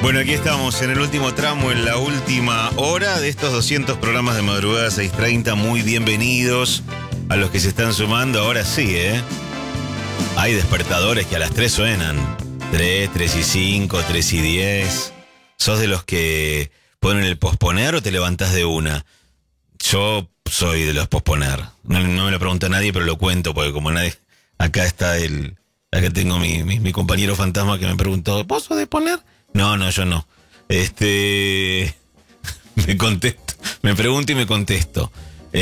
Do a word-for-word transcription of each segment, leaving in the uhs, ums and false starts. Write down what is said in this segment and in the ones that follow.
Bueno, aquí estamos en el último tramo, en la última hora de estos doscientos programas de madrugada seis treinta. Muy bienvenidos a los que se están sumando. Ahora sí, ¿eh? Hay despertadores que a las tres suenan. tres, tres y cinco, tres y diez. ¿Sos de los que ponen el posponer o te levantás de una? Yo soy de los posponer. No, no me lo pregunta nadie, pero lo cuento porque como nadie... Acá está el... Acá tengo mi, mi, mi compañero fantasma que me preguntó, ¿vos sos de poner? No, no, yo no. Este... Me contesto. Me pregunto y me contesto.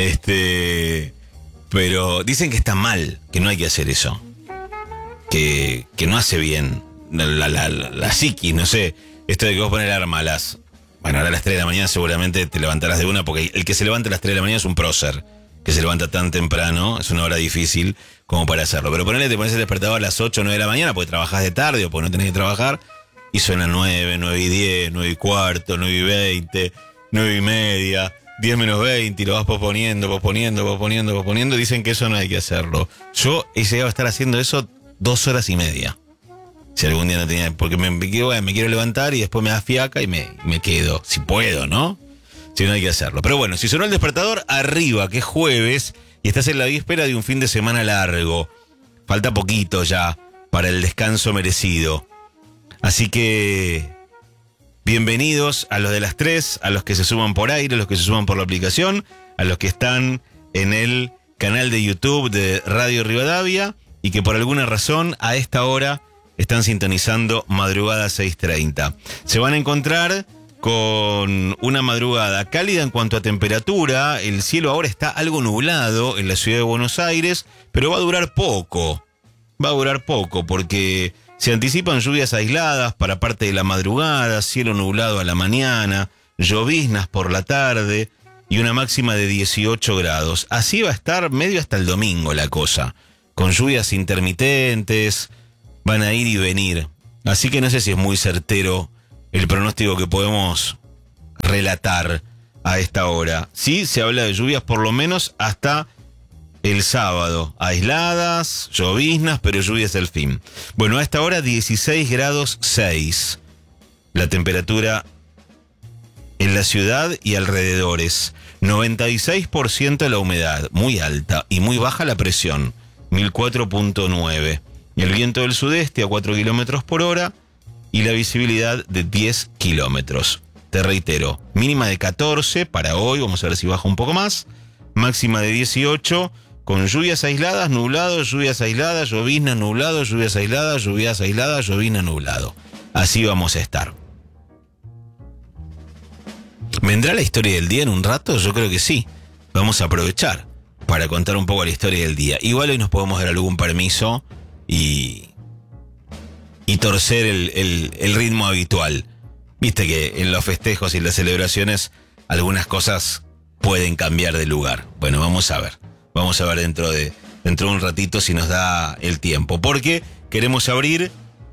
Este... Pero dicen que está mal, que no hay que hacer eso. Que, que no hace bien. La, la, la, la psiquis, no sé. Esto de que vos pones el alarma a las... Bueno, ahora a las tres de la mañana seguramente te levantarás de una, porque el que se levanta a las tres de la mañana es un prócer. Que se levanta tan temprano, es una hora difícil como para hacerlo. Pero ponele, te pones el despertador a las ocho o nueve de la mañana porque trabajás de tarde o porque no tenés que trabajar. Y suena nueve, nueve y diez, nueve y cuarto, nueve y veinte, nueve y media, diez menos veinte, y lo vas posponiendo, posponiendo, posponiendo, posponiendo. Dicen que eso no hay que hacerlo. Yo he llegado a estar haciendo eso dos horas y media. Si algún día no tenía... Porque me, me, bueno, me quiero levantar y después me da fiaca y me, me quedo. Si puedo, ¿no? Si no hay que hacerlo. Pero bueno, si sonó el despertador, arriba, que es jueves, y estás en la víspera de un fin de semana largo. Falta poquito ya para el descanso merecido. Así que... Bienvenidos a los de las tres, a los que se suman por aire, a los que se suman por la aplicación, a los que están en el canal de YouTube de Radio Rivadavia y que por alguna razón a esta hora están sintonizando Madrugada seis treinta. Se van a encontrar con una madrugada cálida en cuanto a temperatura. El cielo ahora está algo nublado en la ciudad de Buenos Aires, pero va a durar poco. Va a durar poco porque se anticipan lluvias aisladas para parte de la madrugada, cielo nublado a la mañana, lloviznas por la tarde y una máxima de dieciocho grados. Así va a estar medio hasta el domingo la cosa, con lluvias intermitentes, van a ir y venir. Así que no sé si es muy certero el pronóstico que podemos relatar a esta hora. Sí, se habla de lluvias por lo menos hasta el sábado. Aisladas, lloviznas, pero lluvias al fin. Bueno, a esta hora dieciséis grados seis. La temperatura en la ciudad y alrededores. noventa y seis por ciento la humedad, muy alta, y muy baja la presión, mil cuatro punto nueve. Y el viento del sudeste a cuatro kilómetros por hora y la visibilidad de diez kilómetros. Te reitero, mínima de catorce para hoy, vamos a ver si baja un poco más. Máxima de dieciocho, con lluvias aisladas, nublado, lluvias aisladas, llovizna, nublado, lluvias aisladas, lluvias aisladas, llovizna, nublado. Así vamos a estar. ¿Vendrá la historia del día en un rato? Yo creo que sí. Vamos a aprovechar para contar un poco la historia del día. Igual hoy nos podemos dar algún permiso y, y torcer el, el, el ritmo habitual. Viste que en los festejos y las celebraciones algunas cosas pueden cambiar de lugar. Bueno, vamos a ver. Vamos a ver dentro de, dentro de un ratito si nos da el tiempo. Porque queremos abrir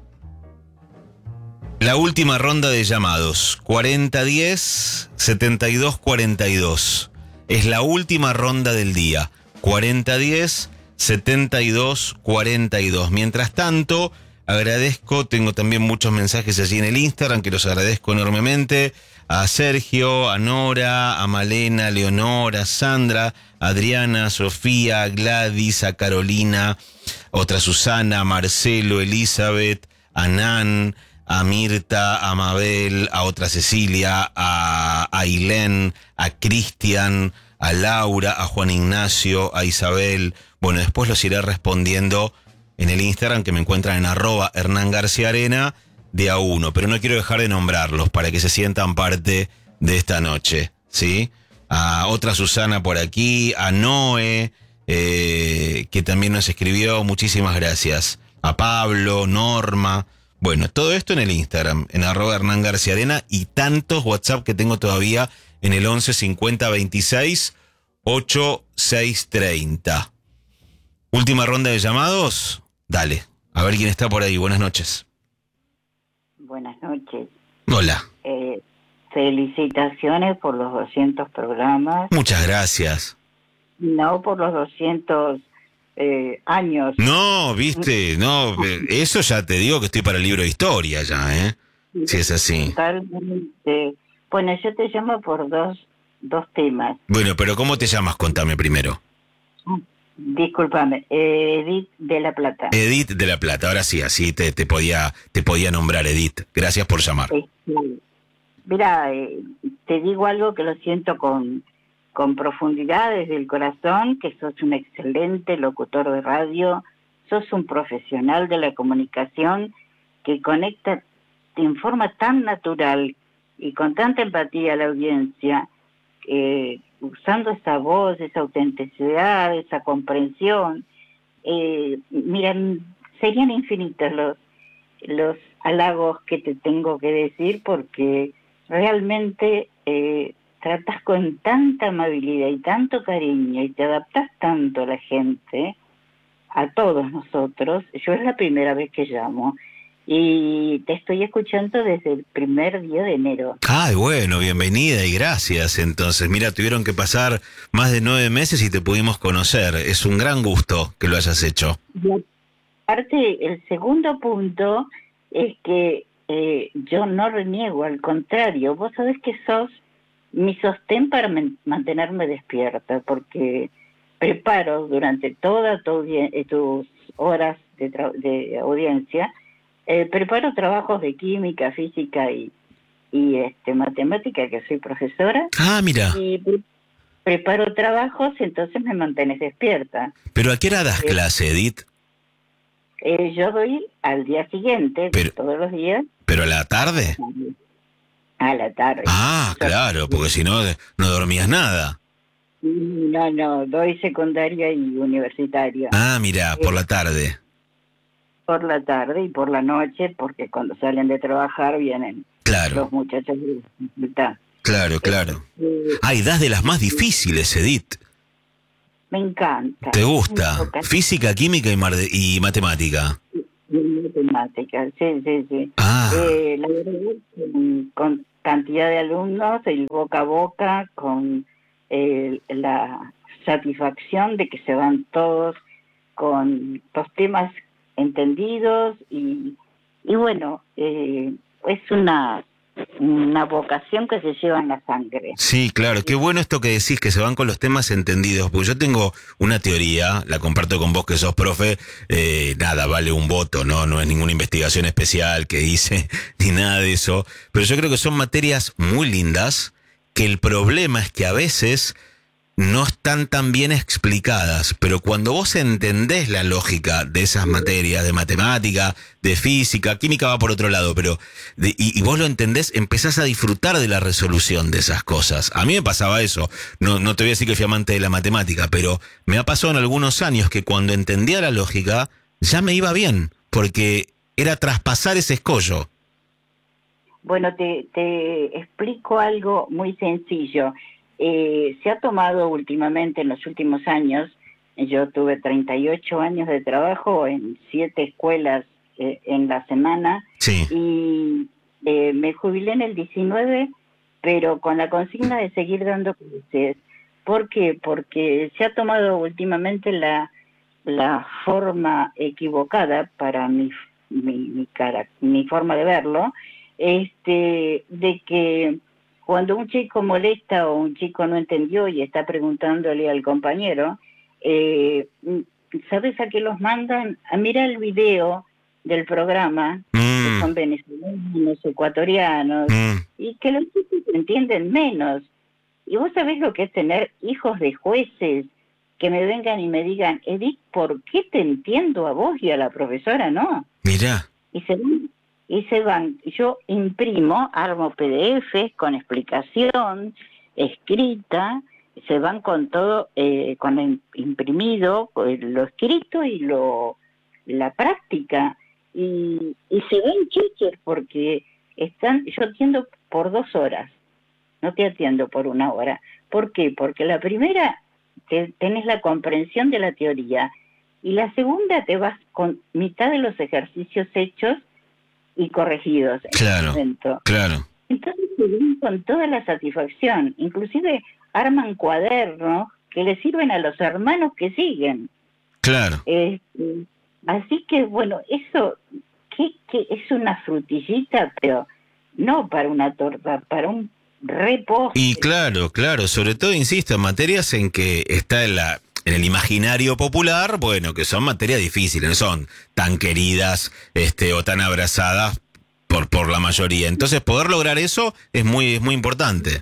la última ronda de llamados. cuarenta diez, setenta y dos cuarenta y dos. Es la última ronda del día. cuarenta diez, setenta y dos cuarenta y dos. Mientras tanto, agradezco, tengo también muchos mensajes allí en el Instagram, que los agradezco enormemente. A Sergio, a Nora, a Malena, a Leonor, a Sandra, a Adriana, a Sofía, a Gladys, a Carolina, otra Susana, a Marcelo, Elizabeth, a Nan, a Mirta, a Mabel, a otra Cecilia, a Ailén, a Cristian, a Laura, a Juan Ignacio, a Isabel. Bueno, después los iré respondiendo en el Instagram, que me encuentran en arroba Hernán García Arena, de a uno, pero no quiero dejar de nombrarlos para que se sientan parte de esta noche, ¿sí? A otra Susana por aquí, a Noé, eh, que también nos escribió, muchísimas gracias. A Pablo, Norma, bueno, todo esto en el Instagram, en arroba Hernán García Arena, y tantos WhatsApp que tengo todavía en el once cincuenta veintiséis ochenta y seis treinta. Última ronda de llamados, dale, a ver quién está por ahí, buenas noches. Buenas noches. Hola. Eh, felicitaciones por los doscientos programas. Muchas gracias. No por los doscientos eh, años. No, viste, no, eso ya te digo que estoy para el libro de historia ya, ¿eh? si es así. Totalmente. Bueno, yo te llamo por dos, dos temas. Bueno, pero ¿cómo te llamas? Contame primero. Discúlpame, eh, Edith de La Plata. Edith de La Plata, ahora sí, así te, te podía te podía nombrar, Edith. Gracias por llamar. Este, mira, eh, te digo algo que lo siento con, con profundidad desde el corazón, que sos un excelente locutor de radio, sos un profesional de la comunicación que conecta en forma tan natural y con tanta empatía a la audiencia, eh, usando esa voz, esa autenticidad, esa comprensión. Eh, miren, serían infinitos los, los halagos que te tengo que decir, porque realmente eh, tratas con tanta amabilidad y tanto cariño y te adaptas tanto a la gente, a todos nosotros. Yo es la primera vez que llamo y te estoy escuchando desde el primer día de enero. Ay, bueno, bienvenida y gracias. Entonces, mira, tuvieron que pasar más de nueve meses y te pudimos conocer. Es un gran gusto que lo hayas hecho. Y aparte, el segundo punto es que eh, yo no reniego, al contrario, vos sabés que sos mi sostén para men- mantenerme despierta, porque preparo durante todas tu audien- eh, tus horas de, tra- de audiencia, eh, preparo trabajos de química, física y, y este, matemática, que soy profesora, Ah, mira. y pre- preparo trabajos, entonces me mantienes despierta. ¿Pero a qué hora das Eh, clase, Edith? Eh, yo doy al día siguiente, Pero, todos los días, ¿pero a la tarde? a la tarde. Ah, Yo- claro, porque si no, no dormías nada. No, no, doy secundaria y universitaria. Ah, mira, por Eh, la tarde. por la tarde y por la noche, porque cuando salen de trabajar vienen Claro, los muchachos de la facultad. claro, claro. Eh, Ay, das de las más difíciles, Edith. me encanta. ¿Te gusta? Me toca Física, química y, mar- y matemática. matemáticas, sí, sí, sí. Ah, Eh, la verdad, con, con cantidad de alumnos, el boca a boca, con eh, la satisfacción de que se van todos con los temas entendidos y, y bueno, eh, es una, una vocación que se lleva en la sangre. sí, claro. Qué bueno esto que decís, que se van con los temas entendidos. Porque yo tengo una teoría, la comparto con vos que sos profe. Eh, nada, vale un voto, ¿no? No es ninguna investigación especial que hice, ni nada de eso. Pero yo creo que son materias muy lindas, que el problema es que a veces no están tan bien explicadas, pero cuando vos entendés la lógica de esas materias, de matemática, de física, química va por otro lado, pero de, y, y vos lo entendés, empezás a disfrutar de la resolución de esas cosas. A mí me pasaba eso, no, no te voy a decir que fui amante de la matemática, pero me ha pasado en algunos años que cuando entendía la lógica, ya me iba bien, porque era traspasar ese escollo. Bueno, te, te explico algo muy sencillo. Eh, se ha tomado últimamente, en los últimos años, yo tuve treinta y ocho años de trabajo en siete escuelas eh, en la semana, Sí, y eh, me jubilé en el diecinueve, pero con la consigna de seguir dando clases. ¿Por qué? Porque se ha tomado últimamente la, la forma equivocada para mi, mi, mi, cara, mi forma de verlo, este, de que cuando un chico molesta o un chico no entendió y está preguntándole al compañero, eh, ¿sabes a qué los mandan? A mirar el video del programa, que mm, son venezolanos, ecuatorianos, mm, y que los chicos entienden menos. Y vos sabés lo que es tener hijos de jueces que me vengan y me digan, Edith, ¿por qué te entiendo a vos y a la profesora no? mirá. Y se van, y se van. Yo imprimo, armo P D F con explicación escrita, se van con todo, eh, con el imprimido, lo escrito y lo la práctica, y, y se ven chiches porque están, yo atiendo por dos horas, no te atiendo por una hora. ¿Por qué? Porque la primera te, tenés la comprensión de la teoría, y la segunda te vas con mitad de los ejercicios hechos y corregidos en Claro, el momento. claro. Entonces se ven con toda la satisfacción, inclusive arman cuadernos que le sirven a los hermanos que siguen. Claro. Eh, así que bueno, eso que, que es una frutillita, pero no para una torta, para un repostre. Y claro, claro, sobre todo, insisto, en materias en que está en la en el imaginario popular, bueno, que son materias difíciles, no son tan queridas este o tan abrazadas por por la mayoría. Entonces, poder lograr eso es muy es muy importante.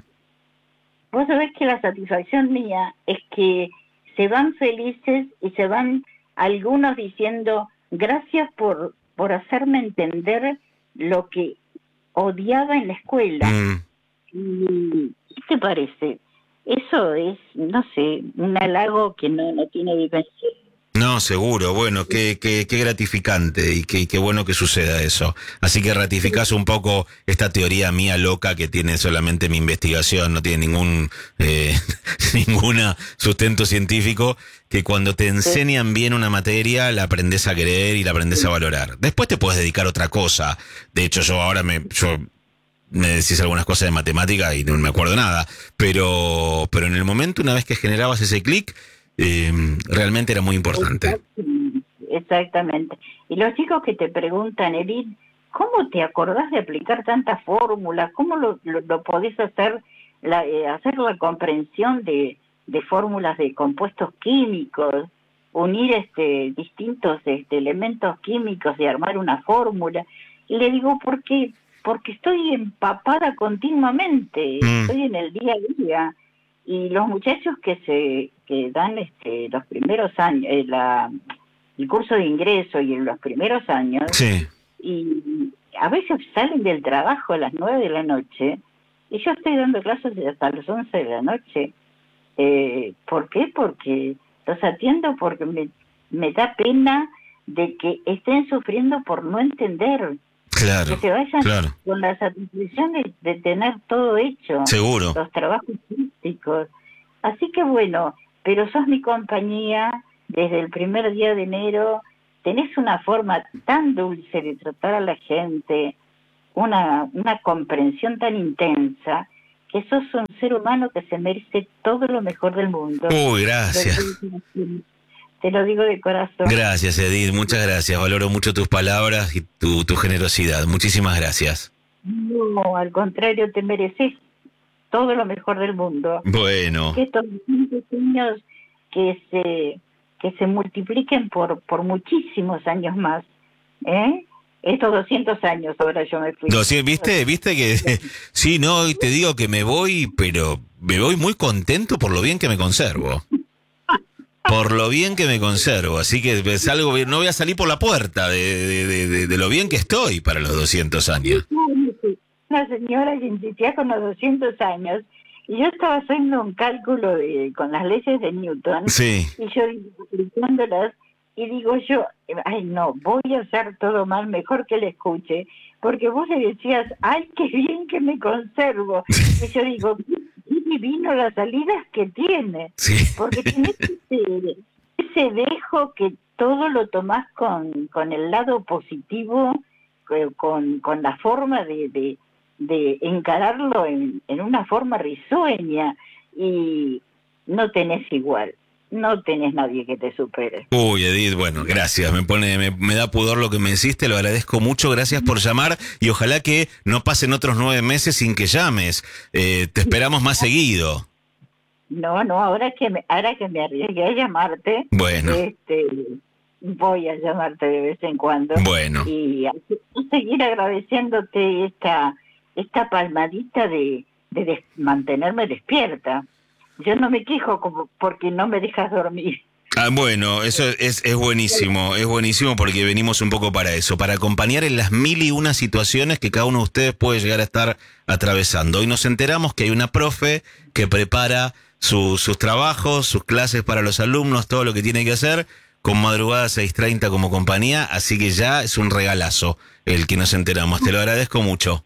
Vos sabés que la satisfacción mía es que se van felices y se van algunos diciendo gracias por, por hacerme entender lo que odiaba en la escuela. Mm. Y, ¿qué te parece? Eso es, no sé, un halago que no, no tiene vivencia. No, seguro, bueno, qué, qué, qué gratificante y qué, qué bueno que suceda eso. Así que ratificás un poco esta teoría mía loca que tiene solamente mi investigación, no tiene ningún eh, ninguna sustento científico, que cuando te enseñan bien una materia la aprendes a querer y la aprendes a valorar. Después te puedes dedicar a otra cosa. De hecho, yo ahora me... Yo, me decís algunas cosas de matemática y no me acuerdo nada, pero, pero en el momento, una vez que generabas ese clic, Eh, realmente era muy importante. Exactamente. Y los chicos que te preguntan, Edith, ¿cómo te acordás de aplicar tantas fórmulas? ¿Cómo lo, lo, lo podés hacer la, eh, hacer la comprensión de, de fórmulas de compuestos químicos, unir este distintos este, elementos químicos y armar una fórmula? Y le digo, ¿por qué? Porque estoy empapada continuamente, mm. estoy en el día a día. Y los muchachos que se que dan este los primeros años, eh, la, el curso de ingreso y en los primeros años, sí. Y a veces salen del trabajo a las nueve de la noche, y yo estoy dando clases hasta las once de la noche. Eh, ¿Por qué? Porque los atiendo porque me, me da pena de que estén sufriendo por no entender. Claro, que se vayan claro. con la satisfacción de, de tener todo hecho. Seguro. Los trabajos físicos. Así que bueno, pero sos mi compañía desde el primer día de enero. Tenés una forma tan dulce de tratar a la gente, una, una comprensión tan intensa, que sos un ser humano que se merece todo lo mejor del mundo. Uy, gracias. Te lo digo de corazón. Gracias, Edith, muchas gracias. Valoro mucho tus palabras y tu, tu generosidad. Muchísimas gracias. No, al contrario, te mereces todo lo mejor del mundo. Bueno. Que estos niños que se que se multipliquen por por muchísimos años más, ¿eh? Estos doscientos años, ahora yo me fui. doscientos, ¿Viste? ¿Viste que sí, no, y te digo que me voy, pero me voy muy contento por lo bien que me conservo. Por lo bien que me conservo, así que salgo, no voy a salir por la puerta de, de, de, de, de lo bien que estoy para los doscientos años. Una señora que insistía con los doscientos años, y yo estaba haciendo un cálculo de, con las leyes de Newton, sí. Y yo aplicándolas, y digo yo, ay no, voy a hacer todo mal, mejor que le escuche, porque vos le decías, ay, qué bien que me conservo, y yo digo, divino las salidas que tiene, sí. Porque tiene ese, ese dejo que todo lo tomás con, con el lado positivo, con, con la forma de, de, de encararlo en, en una forma risueña, y no tenés igual, no tenés nadie que te supere. Uy, Edith, bueno, gracias, me pone, me, me da pudor lo que me hiciste, lo agradezco mucho, gracias por llamar, y ojalá que no pasen otros nueve meses sin que llames, eh, te esperamos más seguido. No, no, ahora que me, ahora que me arriesgué a llamarte, bueno, este, voy a llamarte de vez en cuando, bueno, y a, a seguir agradeciéndote esta, esta palmadita de, de des, mantenerme despierta. Yo no me quejo como porque no me dejas dormir. Ah, bueno, eso es, es buenísimo, es buenísimo porque venimos un poco para eso, para acompañar en las mil y una situaciones que cada uno de ustedes puede llegar a estar atravesando. Hoy nos enteramos que hay una profe que prepara su, sus trabajos, sus clases para los alumnos, todo lo que tiene que hacer, con Madrugada seis treinta como compañía, así que ya es un regalazo el que nos enteramos. Te lo agradezco mucho.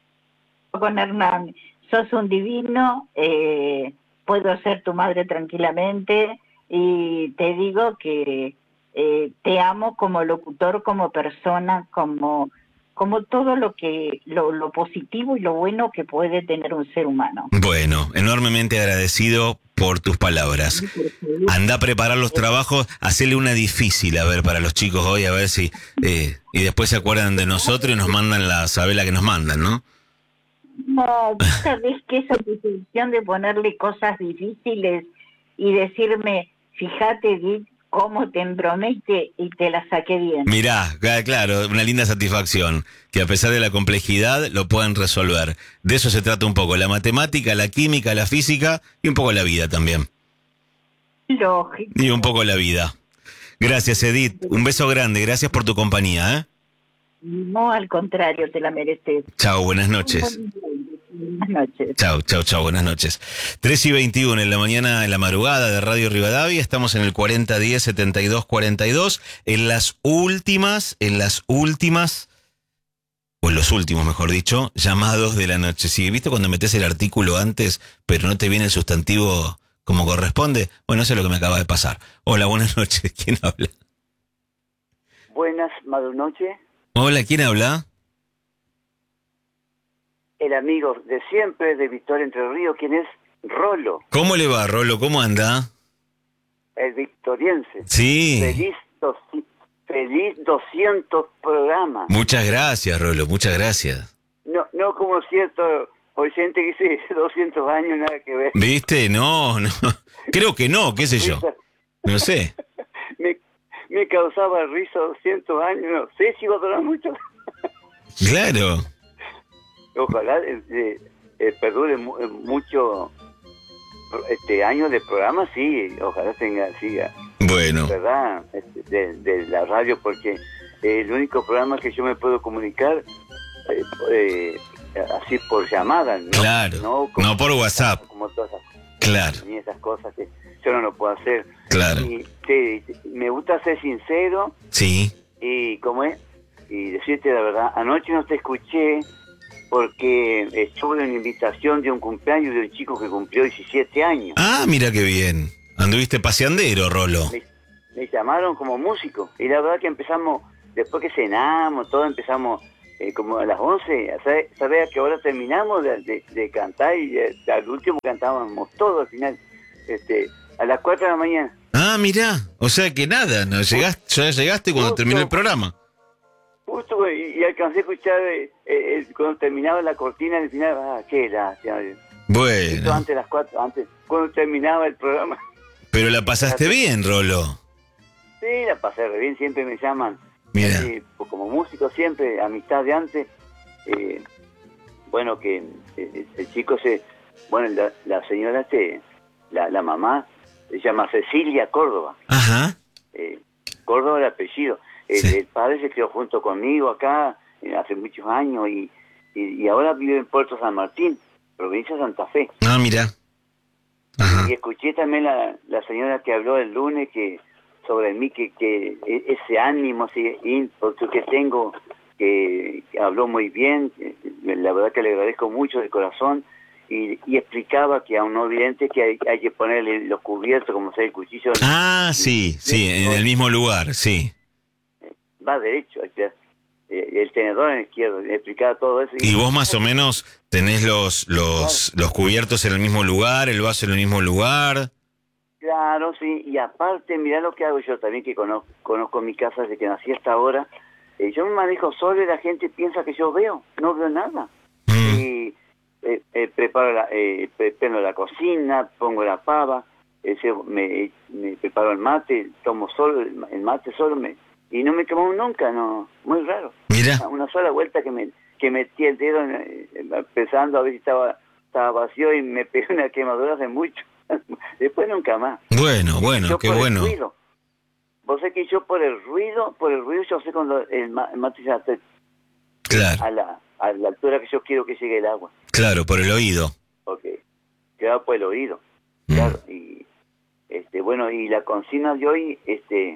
Con Hernán, sos un divino, eh... puedo ser tu madre tranquilamente, y te digo que eh, te amo como locutor, como persona, como como todo lo que lo, lo positivo y lo bueno que puede tener un ser humano. Bueno, enormemente agradecido por tus palabras. Anda a preparar los trabajos, hacele una difícil, a ver, para los chicos hoy, a ver si... Eh, y después se acuerdan de nosotros y nos mandan la sabela que nos mandan, ¿no? No, sabes que esa decisión de ponerle cosas difíciles y decirme, fíjate, Edith, cómo te embromé y te, y te la saqué bien. Mirá, claro, una linda satisfacción, que a pesar de la complejidad lo puedan resolver. De eso se trata un poco, la matemática, la química, la física y un poco la vida también. Lógico. Y un poco la vida. Gracias, Edith. Un beso grande, gracias por tu compañía, ¿eh? No, al contrario, te la mereces. Chao, buenas noches. Buenas noches. Chao, chao, chao, buenas noches. tres y veintiuno en la mañana, en la madrugada de Radio Rivadavia. Estamos en el cuarenta diez setenta y dos cuarenta y dos. En las últimas, en las últimas, o en los últimos, mejor dicho, llamados de la noche. Si viste cuando metes el artículo antes, pero no te viene el sustantivo como corresponde, bueno, eso es lo que me acaba de pasar. Hola, buenas noches. ¿Quién habla? Buenas madrunoches. Hola, ¿quién habla? El amigo de siempre de Victoria Entre Ríos, ¿quién es? Rolo, ¿Cómo le va, Rolo? ¿Cómo anda? el victoriense. Sí. Feliz, doci- feliz doscientos programas. Muchas gracias, Rolo, muchas gracias. No, no como cierto oyente que dice doscientos años, nada que ver. ¿Viste? No, no. Creo que no, qué sé yo. No sé. me, me causaba risa doscientos años, no sé si va a durar mucho. Claro. Ojalá eh, eh, eh, perdure mu- eh, mucho este años de programa, sí, ojalá tenga, siga. Bueno. ¿Verdad? Este, De, de la radio, porque eh, el único programa que yo me puedo comunicar eh, eh, así por llamada, ¿no? Claro. No, como, No por WhatsApp. como todas esas, Claro. ni esas cosas que yo no lo puedo hacer. Claro. Y sí, me gusta ser sincero Sí. y como es y decirte la verdad, anoche no te escuché porque estuve en invitación de un cumpleaños de un chico que cumplió diecisiete años. Ah, mira qué bien. Anduviste paseandero, Rolo. Me, me llamaron como músico y la verdad que empezamos, después que cenamos, todo empezamos eh, como a las once, ¿sabes sabe a qué hora terminamos de, de, de cantar? Y de, de, al último cantábamos todo al final, este, a las cuatro de la mañana. Ah, mira. O sea que nada, no llegaste, ya llegaste cuando Justo. terminó el programa. Justo, y, y alcancé a escuchar eh, eh, cuando terminaba la cortina al final, ah, qué lástima. Esto Bueno. antes de las cuatro, antes, cuando terminaba el programa. Pero la pasaste bien, Rolo. Sí, la pasé re bien, siempre me llaman. Mira. Eh, pues como músico siempre, amistad de antes. Eh, bueno, que eh, el chico se... Bueno, la, la señora, este, la, la mamá, se llama Cecilia Córdoba. Ajá. Eh, Córdoba el apellido. El, Sí. el padre se crió junto conmigo acá eh, hace muchos años y, y, y ahora vive en Puerto San Martín, provincia de Santa Fe. Ah, mira. Ajá. Y escuché también la, la señora que habló el lunes que sobre mí, que, que ese ánimo, ese ímpetu que tengo, que, que habló muy bien, eh, la verdad que le agradezco mucho de corazón, y, y explicaba que a un no vidente que hay, hay que ponerle los cubiertos, como sea el cuchillo. Ah, sí, sí, en el mismo lugar, sí. Va derecho, eh, el tenedor en el izquierdo, explicaba todo eso. Y vos más o menos tenés los, los, los cubiertos en el mismo lugar, el vaso en el mismo lugar. Claro, sí, y aparte, mirá lo que hago yo también, que conozco, conozco mi casa desde que nací hasta ahora. Eh, yo me manejo solo y la gente piensa que yo veo, no veo nada. Mm. Y eh, eh, preparo la, eh, preparo la cocina, pongo la pava, eh, se- me, me preparo el mate, tomo solo el, el mate solo, me, y no me quemo nunca, no, muy raro. Mira. Una sola vuelta que me que metí el dedo en, eh, pensando a ver si estaba, estaba vacío y me pegué una quemadura hace mucho. Después nunca más. Bueno, bueno, Yo qué por el bueno. ruido. Vos sé que yo por el ruido, por el ruido yo sé cuando el, ma- el mate ya está Claro, a la, a la altura que yo quiero que llegue el agua. claro, por el oído. Ok. Queda por el oído. Mm. Claro. Y este bueno, y la consigna de hoy, este,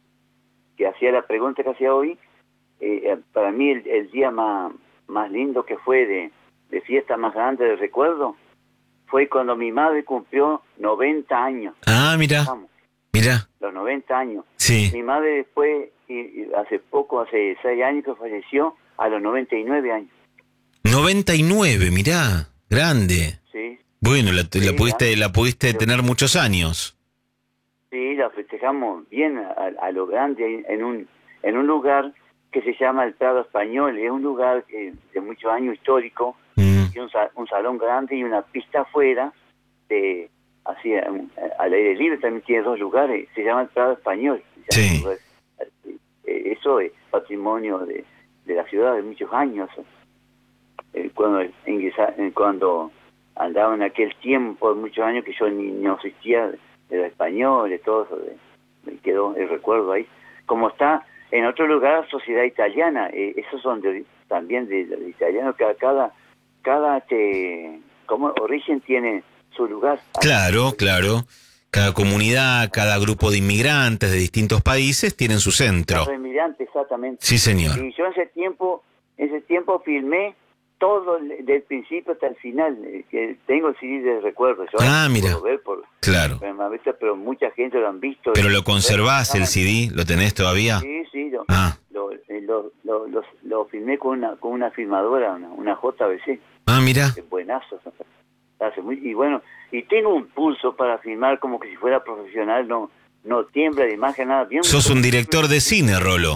que hacía la pregunta que hacía hoy, eh, para mí el, el día más, más lindo que fue de, de fiesta más grande de recuerdo fue cuando mi madre cumplió noventa años. Ah, mira, Vamos, mira. los noventa años. Sí. Mi madre después, y, y hace poco, hace seis años que falleció, a los noventa y nueve años. noventa y nueve, mirá. Grande. Sí, Bueno, la, la Sí, pudiste, la pudiste Yo- tener muchos años. sí, la festejamos bien a, a lo grande en un, en un lugar que se llama el Prado Español. Es un lugar que, de muchos años histórico, Mm. Tiene un, sa- un salón grande y una pista afuera, de, así, um, al aire libre. También tiene dos lugares, se llama el Prado Español. Se llama Sí. el lugar. Eh, eso es patrimonio de, de la ciudad de muchos años. Eh, cuando ingresa- eh, cuando andaba en aquel tiempo, muchos años que yo ni no existía, de los españoles, todo eso, de, me quedó el recuerdo ahí. Como está en otro lugar, Sociedad Italiana, eh, esos son de, también de, de italianos, que cada, cada este, como origen tiene su lugar. Claro, claro. Cada comunidad, cada grupo de inmigrantes de distintos países tienen su centro. Los inmigrantes, exactamente. Sí, señor. Y yo en ese tiempo, en ese tiempo filmé todo el- del principio hasta el final, eh, que tengo el C D de recuerdo. Yo Ah, mira. puedo ver por, Claro. pero, pero mucha gente lo han visto. Pero lo conservás el C D, ¿lo tenés todavía? Sí, sí, lo, Ah, lo, eh, lo, lo, lo, lo filmé con una con una filmadora, una, una J B C. ah, mira. Es buenazo. Hace muy, y bueno, y tengo un pulso para filmar como que si fuera profesional, no no tiembla de imagen, nada bien. Sos un director de cine, Rolo.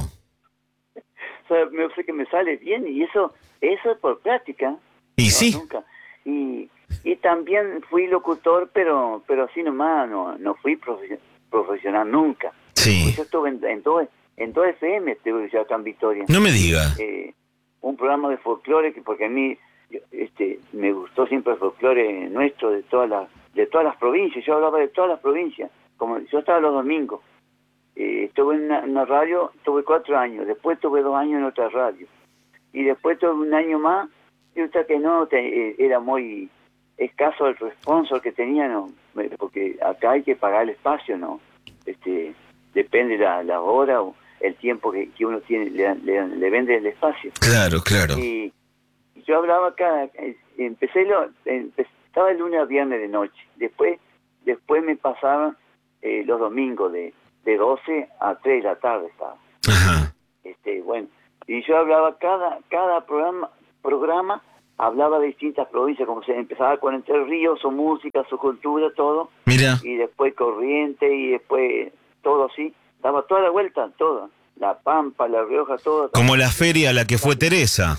O sea, me sé que me sale bien y eso eso es por práctica. Y No, sí. nunca. Y, y también fui locutor, pero pero así nomás, no no fui profe- profesional nunca. Sí. Yo estuve en, en dos en dos F M, estuve yo acá en Victoria. No me diga. Eh, un programa de folclore, que porque a mí yo, este me gustó siempre el folclore nuestro de todas las de todas las provincias. Yo hablaba de todas las provincias, como yo estaba los domingos. Eh, estuve en una, una radio, tuve cuatro años, después tuve dos años en otra radio, y después tuve un año más, y hasta que no, te, eh, era muy escaso el sponsor que tenía, no, porque acá hay que pagar el espacio, ¿no? Este, depende la, la hora o el tiempo que, que uno tiene, le, le, le vende el espacio. Claro, claro. Y yo hablaba acá, eh, empecé, lo, empe- estaba el lunes a viernes de noche, después después me pasaban eh, los domingos de, de doce a tres de la tarde estaba. Ajá. Este, bueno, y yo hablaba cada cada programa programa hablaba de distintas provincias, como se empezaba con Entre Ríos, su música, su cultura, todo, Mira. y después Corriente, y después todo así, daba toda la vuelta, todo, La Pampa, La Rioja, todo. Como la feria a la que fue Teresa.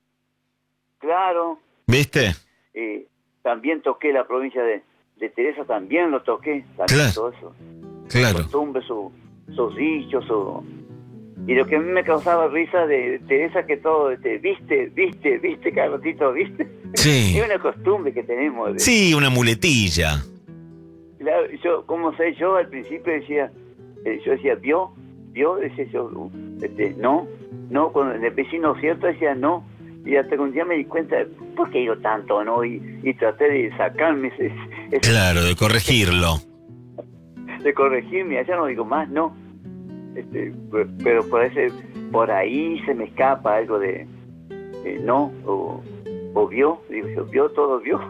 Claro. ¿Viste? Eh, también toqué la provincia de, de Teresa, también lo toqué, también Claro. todo eso. Claro. Costumbre, su, sus dichos, su... Y lo que a mí me causaba risa de Teresa, que todo, este, viste, viste, viste, cada ratito, viste. Sí. Es una costumbre que tenemos. De, Sí, una muletilla. Claro, yo, como sé, yo al principio decía, eh, yo decía, ¿vio? ¿Vio? Decía yo, este, no, no, cuando el vecino cierto decía no. Y hasta que un día me di cuenta, ¿por qué digo tanto, no? Y, y traté de sacarme ese, ese- Claro, de corregirlo. de corregirme, allá no digo más, no. Este, pero, pero por ese, por ahí se me escapa algo de, de no, o, o vio, digo yo, vio, todo vio.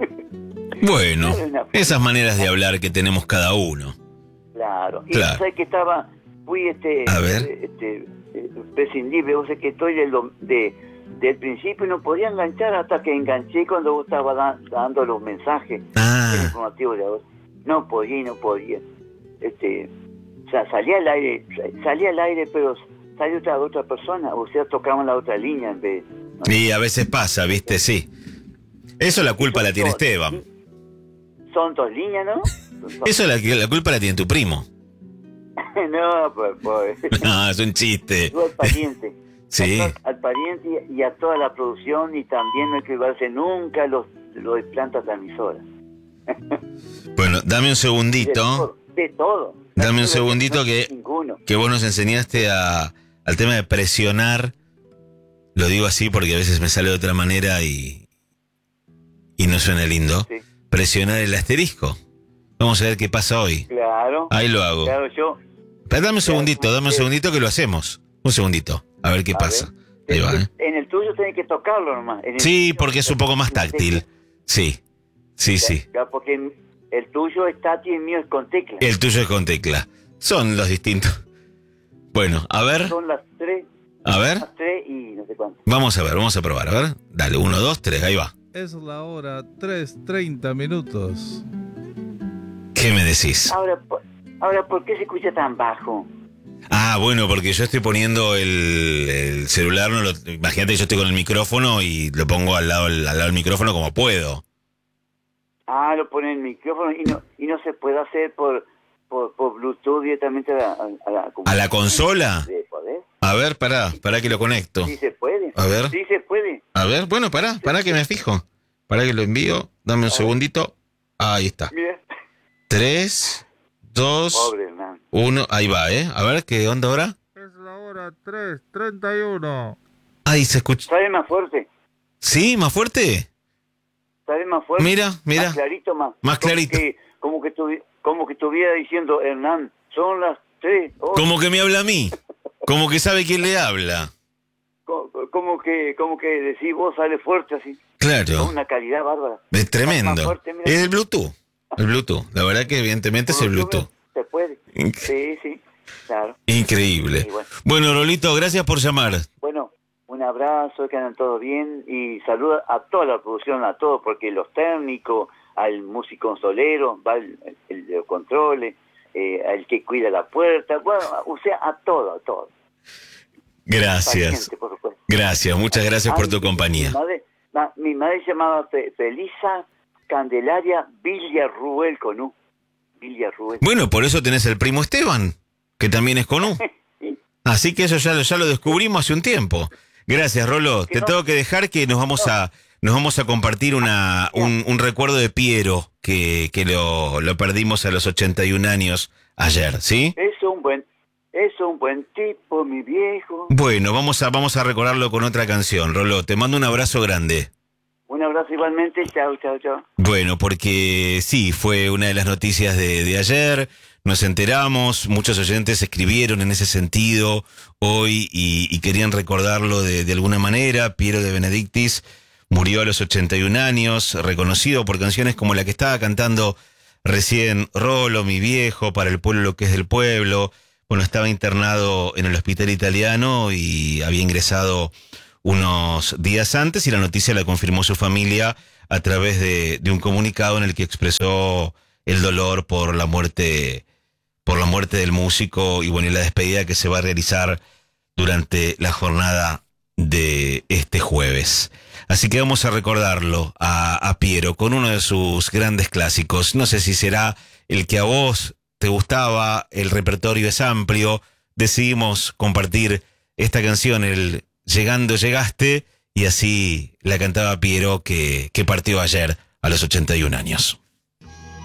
Bueno, esas maneras de hablar que tenemos cada uno. Claro, y Claro. sé que estaba, fui este, A ver. este eh, prescindible, o sea que estoy de, lo, de del principio y no podía enganchar hasta que enganché cuando vos estaba da, dando los mensajes Ah. informativos de ahora. No podía y no podía. Este, o sea, salía al aire, salía al aire, pero salía otra otra persona, o sea, tocaban la otra línea en vez. ¿no? Y a veces pasa, ¿viste? Sí. Eso la culpa la tiene Esteban. Son dos líneas, ¿no? Son- Eso la, la culpa la tiene tu primo. no, pues, pues. No, es un chiste. Yo al pariente. Sí. Al, al pariente y a toda la producción, y también no hay que olvidarse nunca los, los de plantas transmisoras. Bueno, dame un De segundito. todo. De todo. Dame un No, segundito no, que, ninguno. que vos nos enseñaste a, al tema de presionar. Lo digo así porque a veces me sale de otra manera y, y no suena lindo. Sí. Presionar el asterisco. Vamos a ver qué pasa hoy. Claro. Ahí lo hago. Claro, yo. Pero dame un segundito, dame un segundito que lo hacemos. Un segundito, a ver qué A pasa. ver. Ahí va, ¿eh? En el tuyo tenés que tocarlo nomás. En el Sí, tuyo- porque es un poco más táctil. Sí, sí, sí. Claro, porque el tuyo es táctil y el mío es con tecla. El tuyo es con tecla. Son los distintos. Bueno, a ver, Son las tres, a ver. las tres y no sé cuánto. Vamos a ver, vamos a probar. A ver, dale, uno, dos, tres, ahí va. Es la hora tres treinta minutos. ¿Qué me decís? Ahora, por- ahora, ¿por qué se escucha tan bajo? Ah, bueno, porque yo estoy poniendo el, el celular, no lo, imagínate que yo estoy con el micrófono y lo pongo al lado, al lado del micrófono como puedo. Ah, lo pone en el micrófono y no y no se puede hacer por por, por Bluetooth directamente a la, a la, ¿A la consola? ¿De poder? A ver, pará, pará que lo conecto. Sí se puede. A ver. Sí se puede. A ver, bueno, pará, pará que me fijo. Pará que lo envío, dame un segundito. Ahí está. Mira. Tres, dos, Pobre Hernán. uno, ahí va, ¿eh? A ver, ¿qué onda ahora? Es la hora tres treinta y uno. Ahí se escucha. ¿Sabe más fuerte? ¿Sí? ¿Más fuerte? ¿Sabe más fuerte? Mira, mira. Más clarito, más. Más clarito. Como que, como que, tuvi- como que estuviera diciendo, Hernán, son las tres. Oh, Como que me habla a mí. Como que sabe quién le habla. co- como que, como que decís vos sale fuerte así. Claro. Con una calidad bárbara. Es Más tremendo. fuerte, mira. Es el Bluetooth. El Bluetooth. La verdad que evidentemente es el Bluetooth. Se puede. Inc- Sí, sí, claro. Increíble. Sí, bueno. Bueno, Rolito, gracias por llamar. Bueno, un abrazo, que andan todos bien y saluda a toda la producción, a todos, porque los técnicos, al músico solero, va el, el de los controles, eh, al que cuida la puerta, bueno, o sea, a todo, a todo. Gracias. Paciente, por supuesto. Gracias, muchas gracias por tu Ay, compañía. Mi madre, ma- mi madre se llamaba Fe- Felisa Candelaria Villarruel con U. Villarruel. Bueno, por eso tenés el primo Esteban, que también es con U. Sí. Así que eso ya, lo- ya lo descubrimos hace un tiempo. Gracias, Rolo. Que Te no- tengo que dejar que nos vamos a nos vamos a compartir una un, un recuerdo de Piero que, que lo, lo perdimos a los ochenta y un años ayer, ¿sí? Es un buen, es un buen tipo, mi viejo. Bueno, vamos a vamos a recordarlo con otra canción, Rolo. Te mando un abrazo grande. Un abrazo igualmente, chao, chao, chao. Bueno, porque sí, fue una de las noticias de, de ayer, nos enteramos, muchos oyentes escribieron en ese sentido hoy y, y querían recordarlo de, de alguna manera. Piero de Benedictis murió a los ochenta y un años, reconocido por canciones como la que estaba cantando recién Rolo, Mi Viejo, Para el Pueblo lo que es del pueblo. Bueno, estaba internado en el hospital italiano y había ingresado unos días antes y la noticia la confirmó su familia a través de, de un comunicado en el que expresó el dolor por la muerte por la muerte del músico y bueno, y la despedida que se va a realizar durante la jornada de este jueves. Así que vamos a recordarlo a, a Piero con uno de sus grandes clásicos. No sé si será el que a vos te gustaba, el repertorio es amplio. Decidimos compartir esta canción, el Llegando Llegaste, y así la cantaba Piero que, que partió ayer a los ochenta y un años.